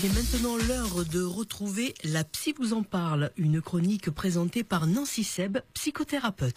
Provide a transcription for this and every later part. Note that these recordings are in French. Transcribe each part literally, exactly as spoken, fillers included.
C'est maintenant l'heure de retrouver La Psy vous en parle, une chronique présentée par Nancy Seb, psychothérapeute.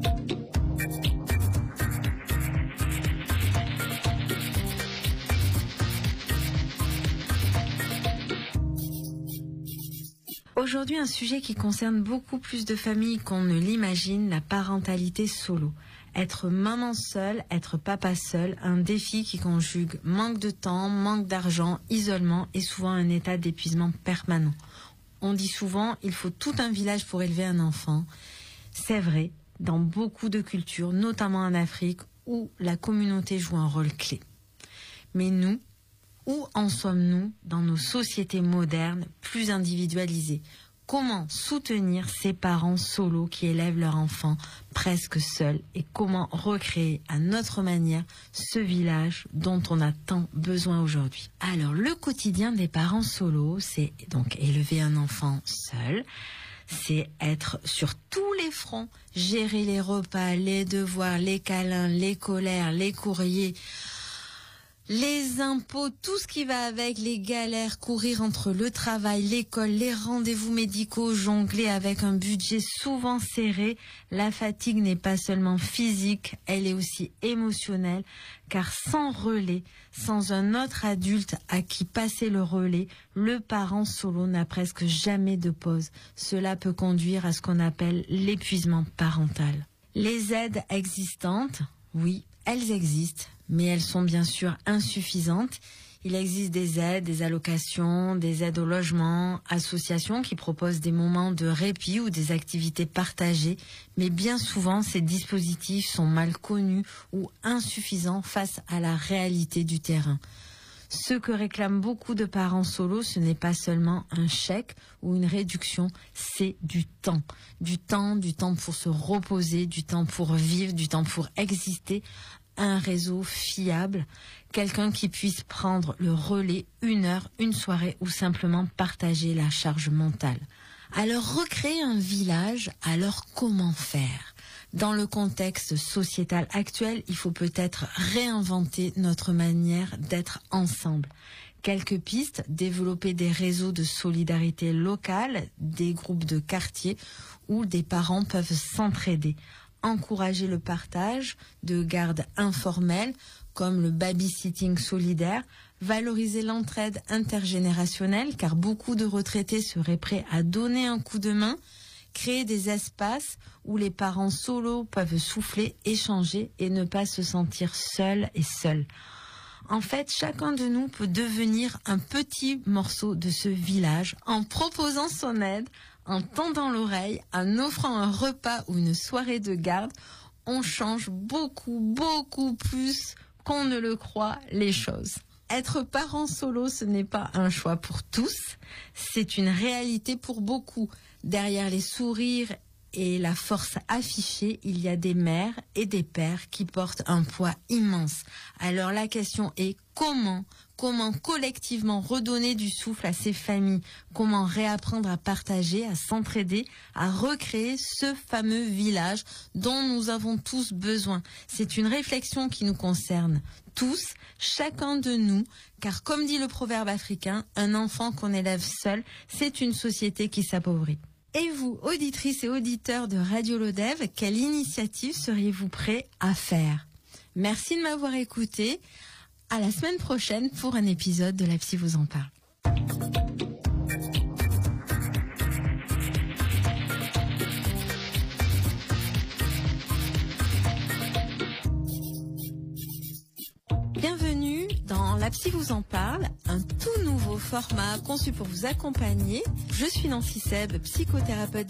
Aujourd'hui, un sujet qui concerne beaucoup plus de familles qu'on ne l'imagine, la parentalité solo. Être maman seule, être papa seul, un défi qui conjugue manque de temps, manque d'argent, isolement et souvent un état d'épuisement permanent. On dit souvent, il faut tout un village pour élever un enfant. C'est vrai, dans beaucoup de cultures, notamment en Afrique, où la communauté joue un rôle clé. Mais nous, où en sommes-nous dans nos sociétés modernes, plus individualisées ? Comment soutenir ces parents solos qui élèvent leurs enfants presque seuls et comment recréer à notre manière ce village dont on a tant besoin aujourd'hui. Alors, le quotidien des parents solos, c'est donc élever un enfant seul, c'est être sur tous les fronts, gérer les repas, les devoirs, les câlins, les colères, les courriers, les impôts, tout ce qui va avec, les galères, courir entre le travail, l'école, les rendez-vous médicaux, jongler avec un budget souvent serré. La fatigue n'est pas seulement physique, elle est aussi émotionnelle, car sans relais, sans un autre adulte à qui passer le relais, le parent solo n'a presque jamais de pause. Cela peut conduire à ce qu'on appelle l'épuisement parental. Les aides existantes, oui, elles existent, mais elles sont bien sûr insuffisantes. Il existe des aides, des allocations, des aides au logement, associations qui proposent des moments de répit ou des activités partagées, mais bien souvent ces dispositifs sont mal connus ou insuffisants face à la réalité du terrain. Ce que réclament beaucoup de parents solos, ce n'est pas seulement un chèque ou une réduction, c'est du temps. Du temps, du temps pour se reposer, du temps pour vivre, du temps pour exister. Un réseau fiable, quelqu'un qui puisse prendre le relais une heure, une soirée ou simplement partager la charge mentale. Alors recréer un village, alors comment faire ? Dans le contexte sociétal actuel, il faut peut-être réinventer notre manière d'être ensemble. Quelques pistes, développer des réseaux de solidarité locale, des groupes de quartier où des parents peuvent s'entraider. Encourager le partage de gardes informelles comme le babysitting solidaire, valoriser l'entraide intergénérationnelle car beaucoup de retraités seraient prêts à donner un coup de main, créer des espaces où les parents solos peuvent souffler, échanger et ne pas se sentir seuls et seuls. En fait, chacun de nous peut devenir un petit morceau de ce village en proposant son aide, en tendant l'oreille, en offrant un repas ou une soirée de garde. On change beaucoup, beaucoup plus qu'on ne le croit les choses. Être parent solo, ce n'est pas un choix pour tous, c'est une réalité pour beaucoup. Derrière les sourires et la force affichée, il y a des mères et des pères qui portent un poids immense. Alors la question est comment Comment collectivement redonner du souffle à ces familles? Comment réapprendre à partager, à s'entraider, à recréer ce fameux village dont nous avons tous besoin? C'est une réflexion qui nous concerne tous, chacun de nous, car comme dit le proverbe africain, un enfant qu'on élève seul, c'est une société qui s'appauvrit. Et vous, auditrices et auditeurs de Radio Lodève, quelle initiative seriez-vous prêts à faire? Merci de m'avoir écouté. À la semaine prochaine pour un épisode de La Psy vous en parle. Bienvenue dans La Psy vous en parle, un tout nouveau format conçu pour vous accompagner. Je suis Nancy Seb, psychothérapeute